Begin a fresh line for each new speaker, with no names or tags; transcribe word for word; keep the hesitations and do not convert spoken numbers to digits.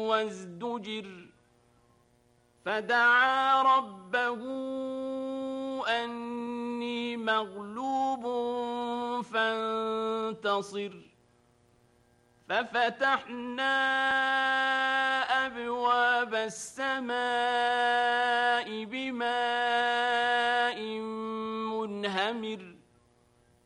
وازدجر فدعا ربه أني مغلوب فانتصر ففتحنا أبواب السماء